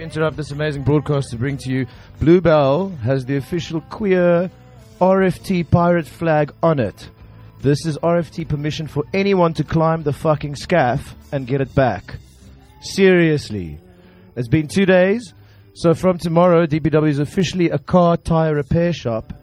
interrupt this amazing broadcast to bring to you Bluebell has the official queer RFT pirate flag on it. This is RFT permission for anyone to climb the fucking scaff and get it back. Seriously. It's been 2 days, so from tomorrow DPW is officially a car tire repair shop